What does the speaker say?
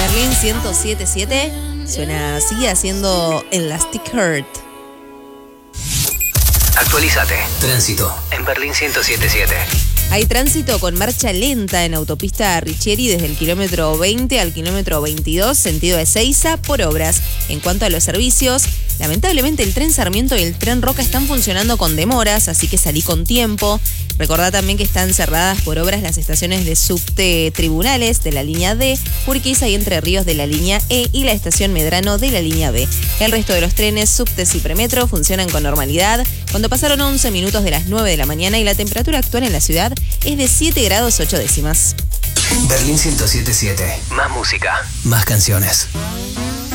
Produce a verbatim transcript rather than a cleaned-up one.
Berlín ciento siete punto siete suena, sigue haciendo Elastic Heart. Actualizate. Tránsito en Berlín ciento siete punto siete. Hay tránsito con marcha lenta en autopista Richieri desde el kilómetro veinte al kilómetro veintidós, sentido Ezeiza, por obras. En cuanto a los servicios, lamentablemente el tren Sarmiento y el tren Roca están funcionando con demoras, así que salí con tiempo. Recordá también que están cerradas por obras las estaciones de subte Tribunales de la línea D, Urquiza y Entre Ríos de la línea E y la estación Medrano de la línea B. El resto de los trenes, subtes y premetro funcionan con normalidad. Cuando pasaron once minutos de las nueve de la mañana y la temperatura actual en la ciudad es de siete grados ocho décimas. Berlín ciento siete punto siete. Más música, más canciones.